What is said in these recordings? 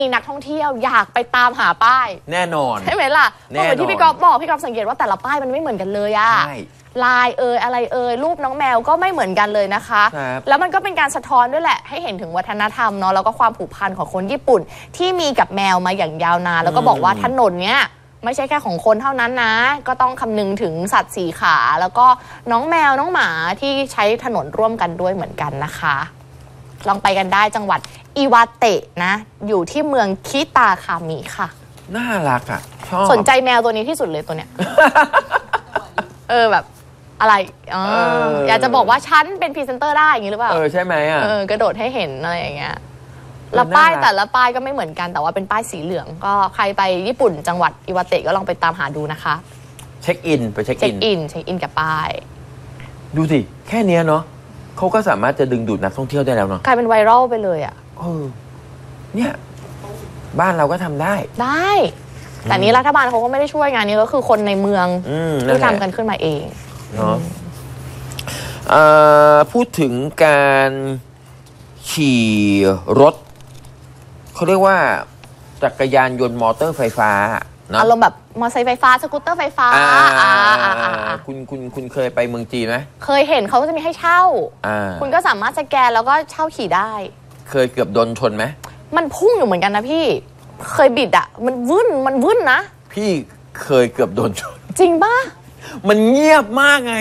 มีนักท่องเที่ยวอยากไปตามหาป้ายแน่นอนใช่ไหมล่ะเหมือนที่พี่กอล์ฟบอกพี่กอล์ฟสังเกตว่าแต่ละป้ายมันไม่เหมือนกันเลยอะลายอะไรรูปน้องแมวก็ไม่เหมือนกันเลยนะคะแล้วมันก็เป็นการสะท้อนด้วยแหละให้เห็นถึงวัฒนธรรมเนาะแล้วก็ความผูกพันของคนญี่ปุ่นที่มีกับแมวมาอย่างยาวนานแล้วก็บอกว่าถนนเนี้ยไม่ใช่แค่ของคนเท่านั้นนะก็ต้องคำนึงถึงสัตว์สี่ขาแล้วก็น้องแมวน้องหมาที่ใช้ถนนร่วมกันด้วยเหมือนกันนะคะลองไปกันได้จังหวัดอิวาเตะนะอยู่ที่เมืองคิตาคามิค่ะน่ารักอ่ะชอบสนใจแมวตัวนี้ที่สุดเลยตัวเนี้ย แบบอะไรอยากจะบอกว่าฉันเป็นพรีเซนเตอร์ได้อย่างนี้หรือเปล่าใช่ไหมกระโดดให้เห็นอะไรอย่างเงี้ยแล้วป้ายแต่ละป้ายก็ไม่เหมือนกันแต่ว่าเป็นป้ายสีเหลืองก็ใครไปญี่ปุ่นจังหวัดอิวาเตะก็ลองไปตามหาดูนะคะเช็คอินไปเช็คอินกับป้ายดูสิแค่นี้เนาะเขาก็สามารถจะดึงดูดนักท่องเที่ยวได้แล้วเนาะกลายเป็นไวรัลไปเลยอ่ะเนี่ยบ้านเราก็ทำได้แต่นี้รัฐบาลเขาก็ไม่ได้ช่วยงานนี้ก็คือคนในเมืองที่ทำกันขึ้นมาเองเนาะพูดถึงการขี่รถเขาเรียกว่าจักรยานยนต์มอเตอร์ไฟฟ้าอารมณ์แบบมอเตอร์ไซค์ไฟฟ้าสกูตเตอร์ไฟฟ้าคุณเคยไปเมืองจีนไหมเคยเห็นเขาจะมีให้เช่าคุณก็สามารถสแกนแล้วก็เช่าขี่ได้เคยเกือบโดนชนไหมมันพุ่งอยู่เหมือนกันนะพี่เคยบิดอ่ะมันวึ่นนะพี่เคยเกือบโดนชนจริงป่ะมันเงียบมากไง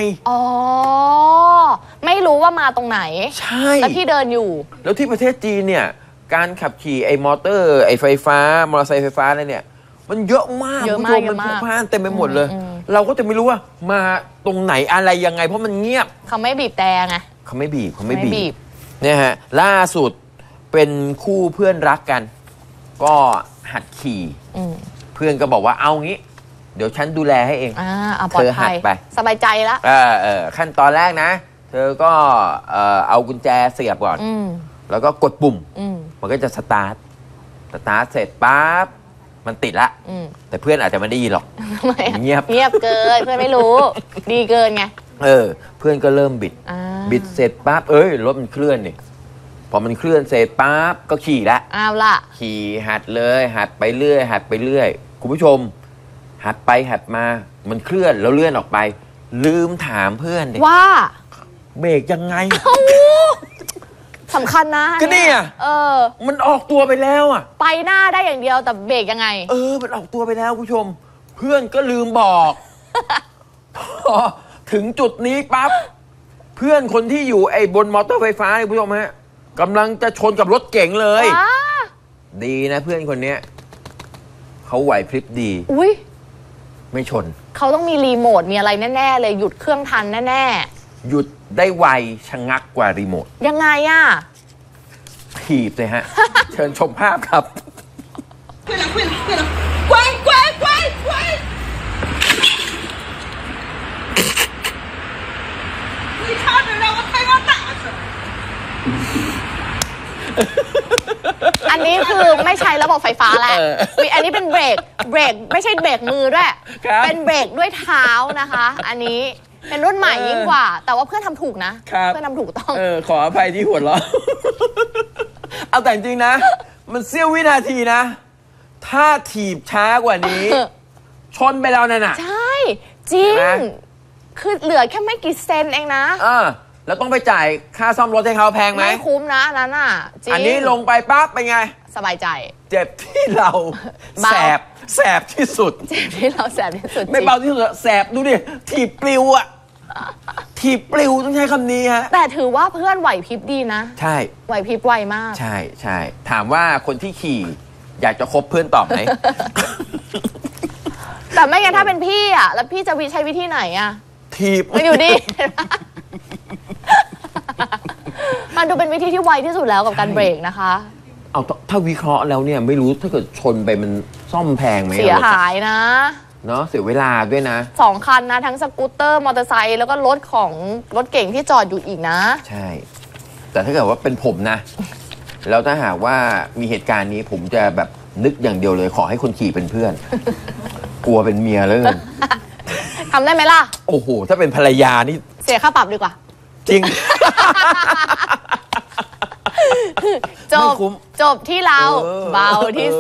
ไม่รู้ว่ามาตรงไหนใช่แล้วพี่เดินอยู่แล้วที่ประเทศจีนเนี่ยการขับขี่ไอ้มอเตอร์ไอ้ไฟฟ้ามอเตอร์ไซค์ไฟฟ้าอะไรเนี่ยมันเยอะมากคุณผู้ชมมันพลุกพล่านเต็มไปหมดเลยเราก็จะไม่รู้ว่ามาตรงไหนอะไรยังไงเพราะมันเงียบเขาไม่บีบแต่ไงเขาไม่บีบเนี่ยฮะล่าสุดเป็นคู่เพื่อนรักกันก็หัดขี่เพื่อนก็บอกว่าเอางี้เดี๋ยวฉันดูแลให้เองเธอหัดไปสบายใจแล้วขั้นตอนแรกนะเธอก็เอากุญแจเสียบก่อนแล้วก็กดปุ่มมันก็จะสตาร์ทเสร็จปั๊บมันติดละแต่เพื่อนอาจจะไม่ได้ยินหรอกเงียบเกินเพื่อนไม่รู้ดีเกินไงเพื่อนก็เริ่มบิดเสร็จปั๊บรถมันเคลื่อนนี่พอมันเคลื่อนเสร็จปั๊บก็ขี่ละขี่หัดเลยหัดไปเรื่อยคุณผู้ชมหัดไปหัดมามันเคลื่อนแล้วเลื่อนออกไปลืมถามเพื่อนว่าเบรกยังไงสำคัญนะก็นี่มันออกตัวไปแล้วไปหน้าได้อย่างเดียวแต่เบรกยังไงมันออกตัวไปแล้วคุณผู้ชมเพื่อนก็ลืมบอกพอถึงจุดนี้ปั๊บเพื่อนคนที่อยู่ไอ้บนมอเตอร์ไฟฟ้าคุณผู้ชมฮะกำลังจะชนกับรถเก๋งเลยดีนะเพื่อนคนนี้เขาไหวพริบดีไม่ชนเขาต้องมีรีโมทมีอะไรแน่ๆเลยหยุดเครื่องทันแน่ๆหยุดได้ไวชะงักกว่ารีโมทยังไงถีบเลยฮะ เชิญชมภาพครับอันนี้คือไม่ใช้ระบบไฟฟ้าแล้วอันนี้เป็นเบรกไม่ใช่เบรกมือด้วยเป็นเบรกด้วยเท้านะคะอันนี้เป็นรุ่นใหม่ยิ่งกว่าแต่ว่าเพื่อนทำถูกนะเพื่อนทำถูกต้องขออภัยที่หัวเราะเอาแต่จริงนะมันเสี้ยววินาทีนะถ้าถีบช้ากว่านี้ชนไปแล้วนั่นน่ะใช่จริงคือเหลือแค่ไม่กี่เซนเองนะแล้วต้องไปจ่ายค่าซ่อมรถให้เขาแพงไหมไม่คุ้มนะนั้นจริงอันนี้ลงไปปั๊บเป็นไงสบายใจเจ็บที่เราแสบที่สุดเจ็บที่เราแสบที่สุดไม่เบาที่สุดแสบดูดิถีบปลิวถีบปลิวต้องใช้คำนี้ฮะแต่ถือว่าเพื่อนไหวพริบดีนะใช่ไหวพริบไวมากใช่ถามว่าคนที่ขี่อยากจะคบเพื่อนต่อไหมแต่ไม่งั้นถ้าเป็นพี่แล้วพี่จะใช้วิธีไหนถีบมันอยู่ดีมันดูเป็นวิธีที่ไวที่สุดแล้วกับการเบรกนะคะเอาถ้าวิเคราะห์แล้วเนี่ยไม่รู้ถ้าเกิดชนไปมันซ่อมแพงไหมเสียหายนะเนาะเสียเวลาด้วยนะ 2 คันนะทั้งสกูตเตอร์มอเตอร์ไซค์แล้วก็รถเก่งที่จอดอยู่อีกนะใช่แต่ถ้าเกิดว่าเป็นผมนะแล้วถ้าหากว่ามีเหตุการณ์นี้ผมจะแบบนึกอย่างเดียวเลยขอให้คนขี่เป็นเพื่อนกลัวเป็นเมียเลยทำได้ไหมล่ะโอ้โหถ้าเป็นภรรยานี่เสียค่าปรับดีกว่าจริงจบไม่คุ้มจบที่เราเบาที่